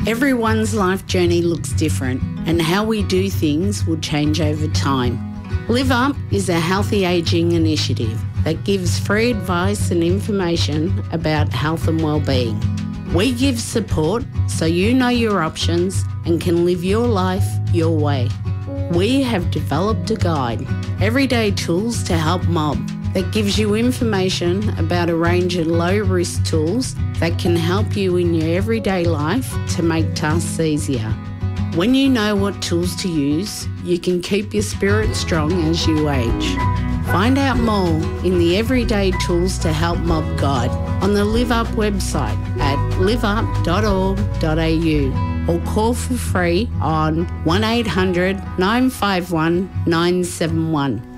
Everyone's life journey looks different, and how we do things will change over time. Live Up is a healthy ageing initiative that gives free advice and information about health and well-being. We give support so you know your options and can live your life your way. We have developed a guide, Everyday Tools to Help Mob, that gives you information about a range of low-risk tools that can help you in your everyday life to make tasks easier. When you know what tools to use, you can keep your spirit strong as you age. Find out more in the Everyday Tools to Help Mob guide on the Live Up website at liveup.org.au or call for free on 1800 951 971.